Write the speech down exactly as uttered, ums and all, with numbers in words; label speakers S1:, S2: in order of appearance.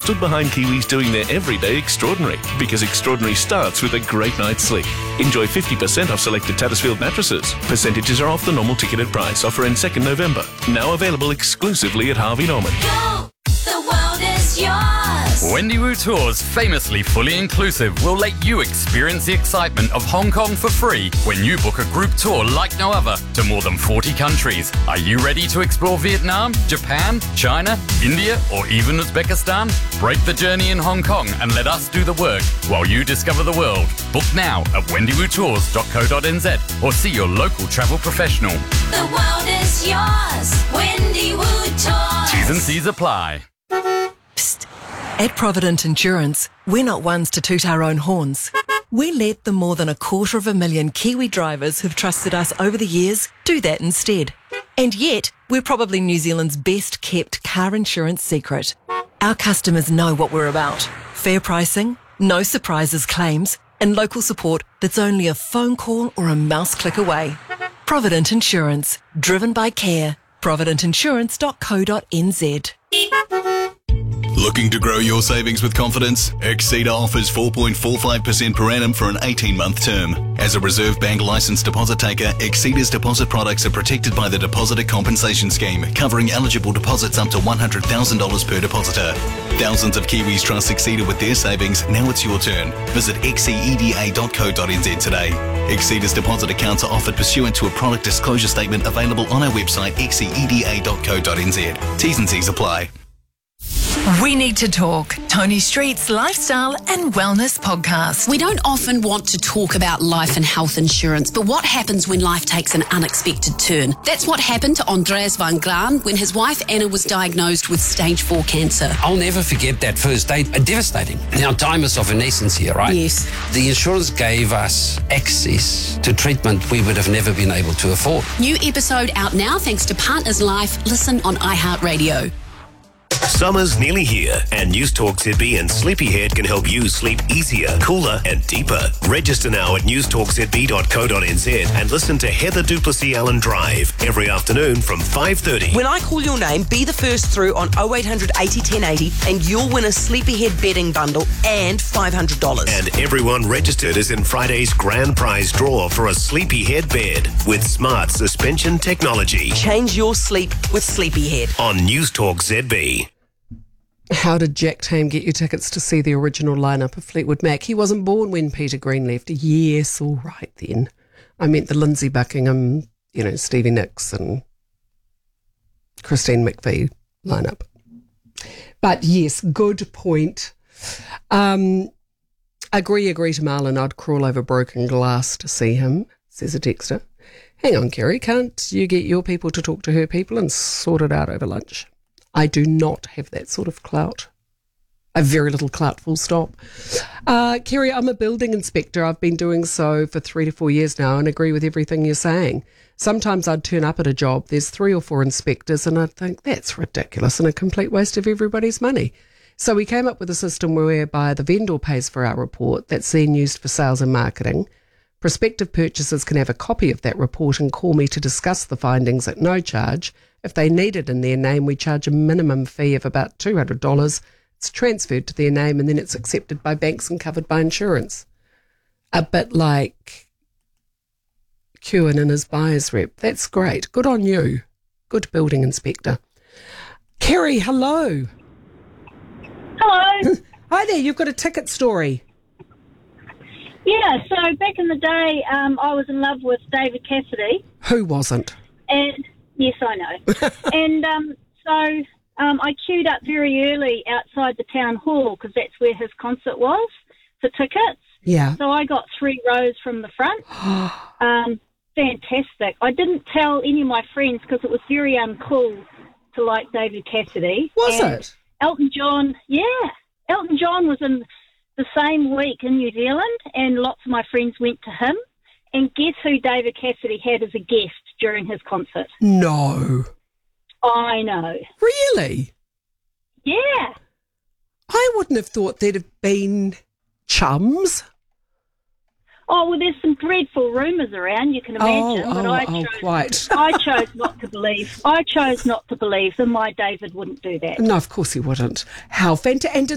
S1: stood behind Kiwis doing their everyday extraordinary, because extraordinary starts with a great night's sleep. Enjoy fifty percent off selected Tattersfield mattresses. Percentages are off the normal ticketed price. Offer ends second November. Now available exclusively at Harvey Norman.
S2: Go! The world is yours!
S3: Wendy Wu Tours, famously fully inclusive, will let you experience the excitement of Hong Kong for free when you book a group tour like no other to more than forty countries. Are you ready to explore Vietnam, Japan, China, India, or even Uzbekistan? Break the journey in Hong Kong and let us do the work while you discover the world. Book now at wendy wu tours dot co dot n z or see your local travel professional.
S2: The world is yours! Wendy Wu Tours!
S3: T's and C's apply.
S4: Psst. At Provident Insurance, we're not ones to toot our own horns. We let the more than a quarter of a million Kiwi drivers who've trusted us over the years do that instead. And yet, we're probably New Zealand's best kept car insurance secret. Our customers know what we're about. Fair pricing, no surprises claims, and local support that's only a phone call or a mouse click away. Provident Insurance, driven by care. provident insurance dot co dot n z.
S5: Looking to grow your savings with confidence? Exceeda offers four point four five percent per annum for an eighteen-month term. As a Reserve Bank licensed deposit taker, Exceeda's deposit products are protected by the Depositor Compensation Scheme, covering eligible deposits up to one hundred thousand dollars per depositor. Thousands of Kiwis trust Exceeda with their savings. Now it's your turn. Visit exceeda dot co dot n z today. Exceeda's deposit accounts are offered pursuant to a product disclosure statement available on our website exceeda dot co dot n z. T's and C's apply.
S6: We Need to Talk, Tony Street's lifestyle and wellness podcast.
S7: We don't often want to talk about life and health insurance, but what happens when life takes an unexpected turn? That's what happened to Andreas van Graan when his wife Anna was diagnosed with stage four cancer.
S8: I'll never forget that first date. Uh, devastating. Now, time is of an essence here, right?
S7: Yes.
S8: The insurance gave us access to treatment we would have never been able to afford.
S7: New episode out now thanks to Partners Life. Listen on iHeartRadio.
S9: Summer's nearly here, and News Talk Z B and Sleepyhead can help you sleep easier, cooler, and deeper. Register now at news talk z b dot co dot n z and listen to Heather Duplessis Allen Drive every afternoon from five thirty.
S10: When I call your name, be the first through on oh eight hundred eighty ten eighty, and you'll win a Sleepyhead bedding bundle and five hundred dollars.
S9: And everyone registered is in Friday's grand prize draw for a Sleepyhead bed with smart suspension technology.
S10: Change your sleep with Sleepyhead.
S9: On News Talk Z B.
S11: How did Jack Tame get you tickets to see the original lineup of Fleetwood Mac? He wasn't born when Peter Green left. Yes, all right then. I meant the Lindsay Buckingham, you know, Stevie Nicks and Christine McVie lineup. But yes, good point. Um, agree, agree to Marlon. I'd crawl over broken glass to see him, says a texter. Hang on, Kerry, can't you get your people to talk to her people and sort it out over lunch? I do not have that sort of clout. I have very little clout, full stop. Uh, Kerry, I'm a building inspector. I've been doing so for three to four years now and agree with everything you're saying. Sometimes I'd turn up at a job, there's three or four inspectors, and I'd think, that's ridiculous and a complete waste of everybody's money. So we came up with a system whereby the vendor pays for our report that's then used for sales and marketing. Prospective purchasers can have a copy of that report and call me to discuss the findings at no charge. If they need it in their name, we charge a minimum fee of about two hundred dollars. It's transferred to their name and then it's accepted by banks and covered by insurance. A bit like Kewen and his buyer's rep. That's great. Good on you. Good building inspector. Kerry, hello.
S12: Hello.
S11: Hi there, you've got a ticket story.
S12: Yeah, so back in the day, um, I was in love with David Cassidy.
S11: Who wasn't?
S12: And yes, I know. and um, so um, I queued up very early outside the town hall because that's where his concert was for tickets.
S11: Yeah.
S12: So I got three rows from the front. um, fantastic. I didn't tell any of my friends because it was very uncool to like David Cassidy.
S11: Was
S12: and
S11: it?
S12: Elton John, yeah. Elton John was in the same week in New Zealand, and lots of my friends went to him. And guess who David Cassidy had as a guest during his concert?
S11: No.
S12: I know.
S11: Really?
S12: Yeah.
S11: I wouldn't have thought there'd have been chums.
S12: Oh, well, there's some dreadful rumours around, you can imagine.
S11: Oh,
S12: but
S11: oh,
S12: I
S11: oh,
S12: chose,
S11: quite.
S12: I chose not to believe. I chose not to believe that my David wouldn't do that.
S11: No, of course he wouldn't. How fantastic. And